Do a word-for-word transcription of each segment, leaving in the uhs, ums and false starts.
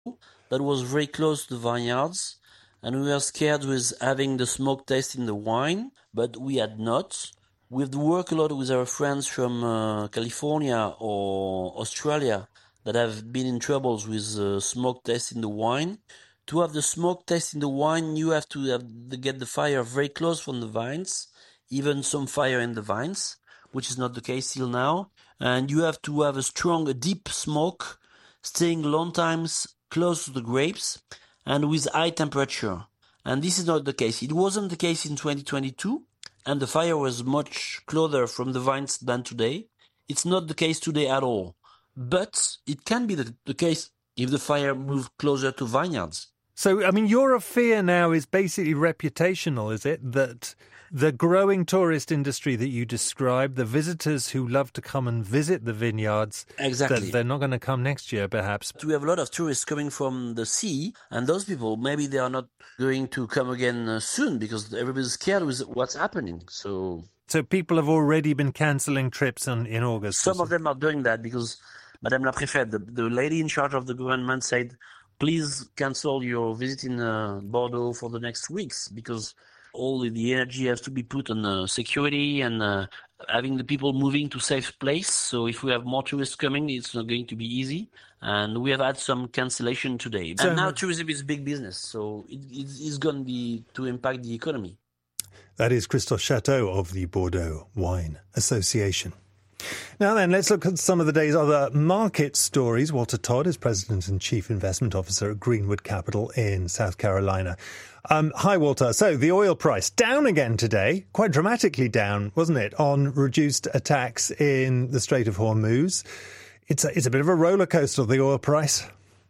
that was very close to the vineyards, and we were scared with having the smoke taste in the wine, but we had not. We have to work a lot with our friends from uh, California or Australia that have been in troubles with uh, smoke taste in the wine. To have the smoke taste in the wine, you have to have to get the fire very close from the vines, even some fire in the vines, which is not the case till now. And you have to have a strong, a deep smoke, staying long times close to the grapes and with high temperature. And this is not the case. It wasn't the case in twenty twenty-two, and the fire was much closer from the vines than today. It's not the case today at all. But it can be the, the case if the fire moves closer to vineyards. So, I mean, your fear now is basically reputational, is it? That the growing tourist industry that you described, the visitors who love to come and visit the vineyards, exactly, that they're not going to come next year, perhaps. We have a lot of tourists coming from the sea, and those people, maybe they are not going to come again uh, soon because everybody's scared with what's happening. So, so people have already been cancelling trips on, in August? Some of them are doing that because Madame la Préfète, the, the lady in charge of the government, said, please cancel your visit in uh, Bordeaux for the next weeks because all the energy has to be put on uh, security and uh, having the people moving to safe place. So if we have more tourists coming, it's not going to be easy. And we have had some cancellation today. So, and now tourism is big business, so it, it's going to be to impact the economy. That is Christophe Chateau of the Bordeaux Wine Association. Now then, let's look at some of the day's other market stories. Walter Todd is President and Chief Investment Officer at Greenwood Capital in South Carolina. Um, hi, Walter. So the oil price down again today, quite dramatically down, wasn't it, on reduced attacks in the Strait of Hormuz. It's a, it's a bit of a roller coaster, the oil price.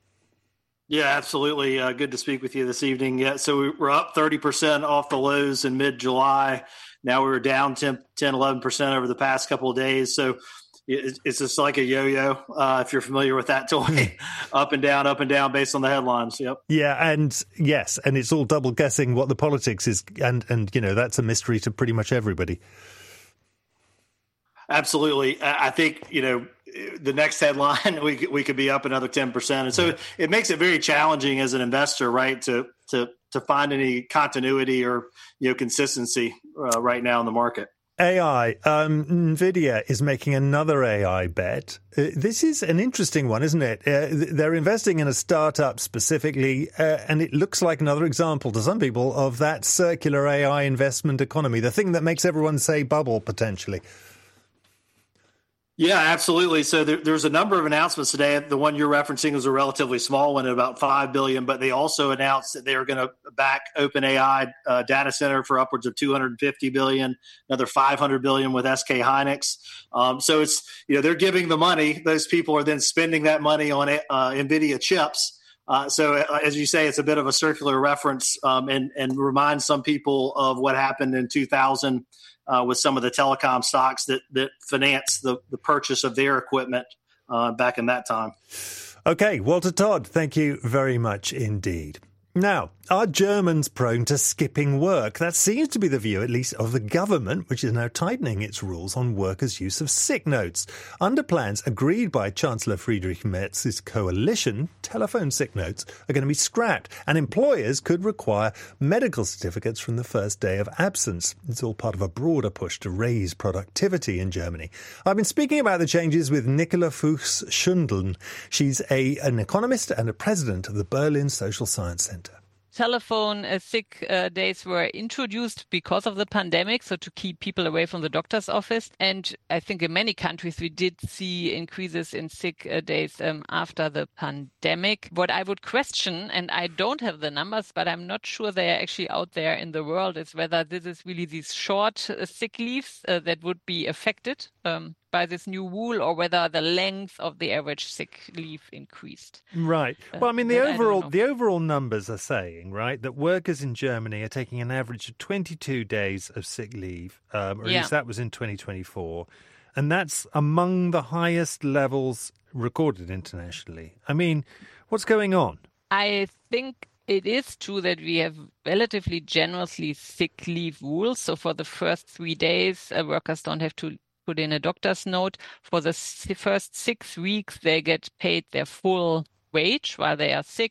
Yeah, absolutely. Uh, good to speak with you this evening. Yeah, so we're up thirty percent off the lows in mid-July. Now we were down ten, eleven percent over the past couple of days. So it's just like a yo-yo, uh, if you're familiar with that toy, up and down, up and down based on the headlines. Yep. Yeah. And yes, and it's all double guessing what the politics is. And, and, you know, that's a mystery to pretty much everybody. Absolutely. I think, you know, the next headline, we could, we could be up another ten percent. And so yeah. It makes it very challenging as an investor, right, to to to find any continuity or, you know, consistency uh, right now in the market. A I, um, NVIDIA is making another A I bet. Uh, this is an interesting one, isn't it? Uh, they're investing in a startup specifically, uh, and it looks like another example to some people of that circular A I investment economy, the thing that makes everyone say bubble potentially. Yeah, absolutely. So there, there's a number of announcements today. The one you're referencing is a relatively small one at about five billion dollars, but they also announced that they are going to back OpenAI uh, data center for upwards of two hundred fifty billion dollars, another five hundred billion dollars with S K Hynix. Um, so it's, you know, they're giving the money. Those people are then spending that money on uh, NVIDIA chips. Uh, so uh, as you say, it's a bit of a circular reference um, and, and reminds some people of what happened in two thousand Uh, with some of the telecom stocks that, that finance the, the purchase of their equipment uh, back in that time. Okay, Walter Todd, thank you very much indeed. Now, are Germans prone to skipping work? That seems to be the view, at least, of the government, which is now tightening its rules on workers' use of sick notes. Under plans agreed by Chancellor Friedrich Merz's coalition, telephone sick notes are going to be scrapped, and employers could require medical certificates from the first day of absence. It's all part of a broader push to raise productivity in Germany. I've been speaking about the changes with Nicola Fuchs-Schundeln. She's a, an economist and a president of the Berlin Social Science Center. Telephone uh, sick uh, days were introduced because of the pandemic, so to keep people away from the doctor's office. And I think in many countries we did see increases in sick uh, days um, after the pandemic. What I would question, and I don't have the numbers, but I'm not sure they are actually out there in the world, is whether this is really these short uh, sick leaves uh, that would be affected um, by this new rule, or whether the length of the average sick leave increased. Right. Well, I mean, the uh, overall the overall numbers are saying, right, that workers in Germany are taking an average of twenty-two days of sick leave, um, or at yeah. least that was in twenty twenty-four, and that's among the highest levels recorded internationally. I mean, what's going on? I think it is true that we have relatively generously sick leave rules. So for the first three days, uh, workers don't have to put in a doctor's note. For the first six weeks, they get paid their full wage while they are sick,